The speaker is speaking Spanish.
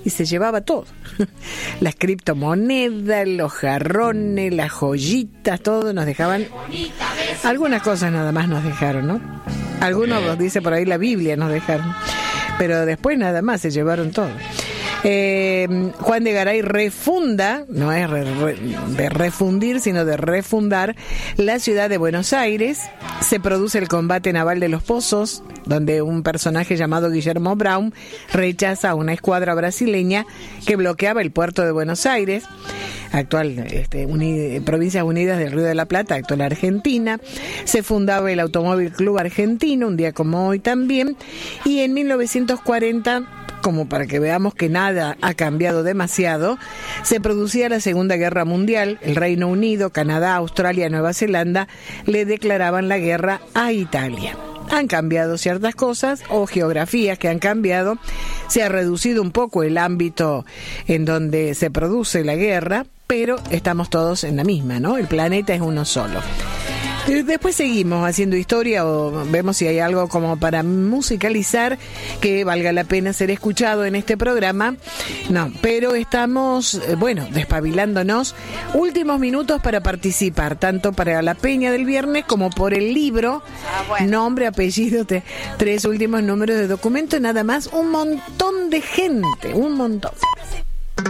y se llevaba todo. Las criptomonedas, los jarrones, las joyitas, todo nos dejaban. Algunas cosas nada más nos dejaron, ¿no? Algunos, dice por ahí, la Biblia nos dejaron. Pero después nada más, se llevaron todo. Juan de Garay refunda, no es de refundir, sino de refundar la ciudad de Buenos Aires. Se produce el combate naval de los Pozos, donde un personaje llamado Guillermo Brown rechaza a una escuadra brasileña que bloqueaba el puerto de Buenos Aires, actual Provincias Unidas del Río de la Plata, actual Argentina. Se fundaba el Automóvil Club Argentino, un día como hoy también, y en 1940, como para que veamos que nada ha cambiado demasiado, se producía la Segunda Guerra Mundial. El Reino Unido, Canadá, Australia, Nueva Zelanda le declaraban la guerra a Italia. Han cambiado ciertas cosas, o geografías que han cambiado. Se ha reducido un poco el ámbito en donde se produce la guerra, pero estamos todos en la misma, ¿no? El planeta es uno solo. Después seguimos haciendo historia o vemos si hay algo como para musicalizar que valga la pena ser escuchado en este programa. No, pero estamos, despabilándonos. Últimos minutos para participar, tanto para la peña del viernes como por el libro. Nombre, apellido, 3 últimos números de documento, nada más. Un montón de gente, un montón.